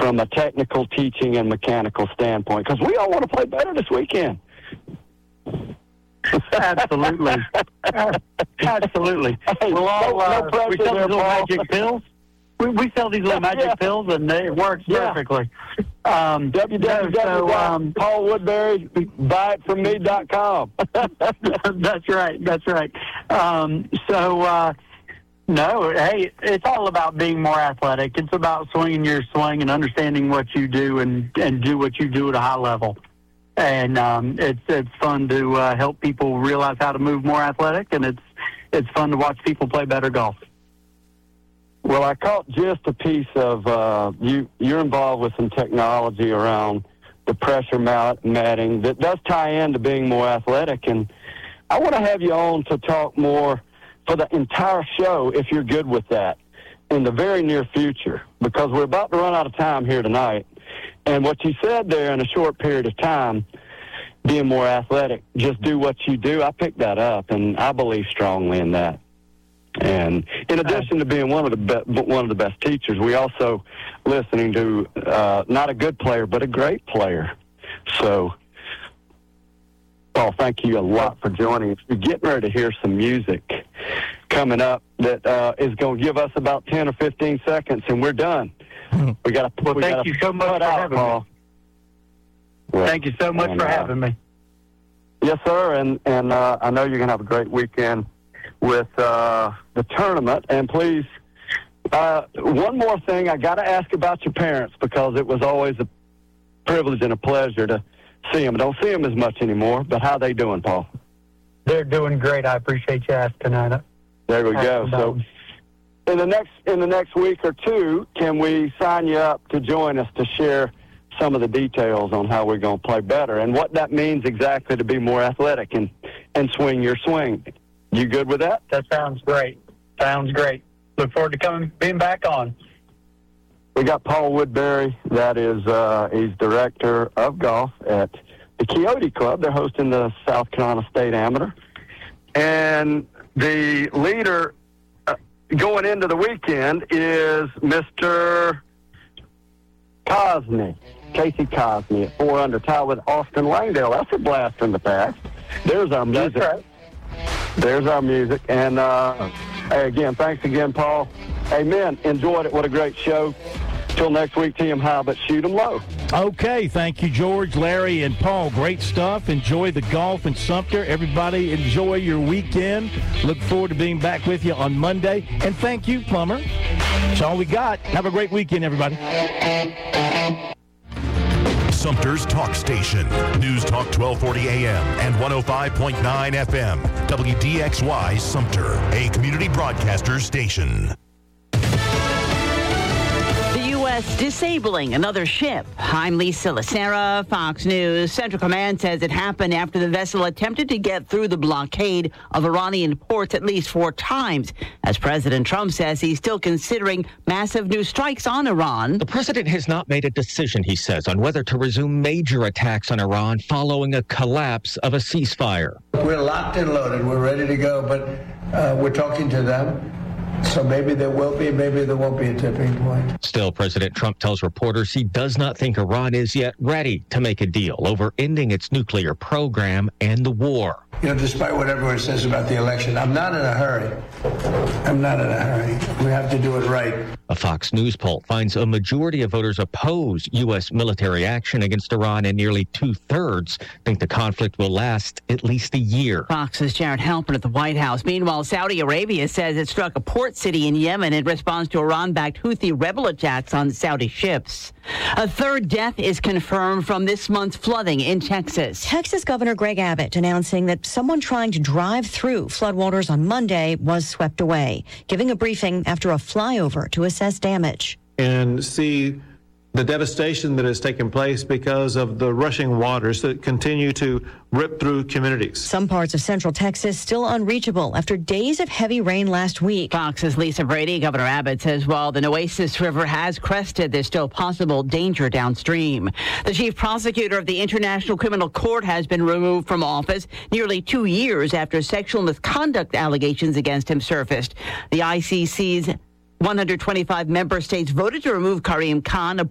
from a technical, teaching, and mechanical standpoint, because we all want to play better this weekend. Absolutely. Absolutely. Hey, We'll all, we sell these little Paul. magic pills. We sell these little magic pills, and it works perfectly. www.paulwoodbury.buyitfromme.com. That's right. No, hey, it's all about being more athletic. It's about swinging your swing and understanding what you do and do what you do at a high level. And it's fun to help people realize how to move more athletic, and it's fun to watch people play better golf. Well, I caught just a piece of you're involved with some technology around the pressure matting that does tie into being more athletic, and I want to have you on to talk more for the entire show, if you're good with that, in the very near future, because we're about to run out of time here tonight. And what you said there, in a short period of time, being more athletic, just do what you do, I picked that up, and I believe strongly in that. And in addition to being one of the best teachers, we also listening to not a good player, but a great player. So, Paul, thank you a lot for joining us. We're getting ready to hear some music coming up that is going to give us about 10 or 15 seconds, and we're done. We got to. Well, thank you so much for having me. Well, thank you so much for having me. Yes, sir. And I know you're going to have a great weekend with the tournament. And please, one more thing, I got to ask about your parents, because it was always a privilege and a pleasure to see them. Don't see them as much anymore, but how they doing, Paul? They're doing great. I appreciate you asking, Anna. There we go. So in the next week or two, can we sign you up to join us to share some of the details on how we're going to play better and what that means exactly to be more athletic and swing your swing? You good with that? That sounds great. Look forward to being back on. We got Paul Woodbury. That is, he's director of golf at the Coyote Club. They're hosting the South Carolina State Amateur. And the leader going into the weekend is Mr. Cosney, Casey Cosney at 4 under, tied with Austin Langdale. That's a blast from the past. There's our music. That's right. There's our music. And, hey, again, thanks again, Paul. Amen. Enjoyed it. What a great show. Till next week, tee 'em high, but shoot 'em low. Okay, thank you, George, Larry, and Paul. Great stuff. Enjoy the golf in Sumter. Everybody enjoy your weekend. Look forward to being back with you on Monday. And thank you, Plummer. That's all we got. Have a great weekend, everybody. Sumter's Talk Station. News Talk 1240 AM and 105.9 FM. WDXY Sumter, a community broadcaster station. U.S. disabling another ship. I'm Lisa Lacera, Fox News. Central Command says it happened after the vessel attempted to get through the blockade of Iranian ports at least 4 times. As President Trump says he's still considering massive new strikes on Iran. The president has not made a decision, he says, on whether to resume major attacks on Iran following a collapse of a ceasefire. We're locked and loaded. We're ready to go, but we're talking to them. So maybe there will be, maybe there won't be a tipping point. Still, President Trump tells reporters he does not think Iran is yet ready to make a deal over ending its nuclear program and the war. You know, despite what everyone says about the election, I'm not in a hurry. We have to do it right. A Fox News poll finds a majority of voters oppose U.S. military action against Iran, and nearly 2/3 think the conflict will last at least a year. Fox's Jared Halpern at the White House. Meanwhile, Saudi Arabia says it struck a port city in Yemen in response to Iran-backed Houthi rebel attacks on Saudi ships. A 3rd death is confirmed from this month's flooding in Texas. Texas Governor Greg Abbott announcing that someone trying to drive through floodwaters on Monday was swept away, giving a briefing after a flyover to assess damage. And see the devastation that has taken place because of the rushing waters that continue to rip through communities. Some parts of central Texas still unreachable after days of heavy rain last week. Fox's Lisa Brady. Governor Abbott says while the Nueces River has crested, there's still possible danger downstream. The chief prosecutor of the International Criminal Court has been removed from office nearly 2 years after sexual misconduct allegations against him surfaced. The ICC's 125 member states voted to remove Karim Khan, a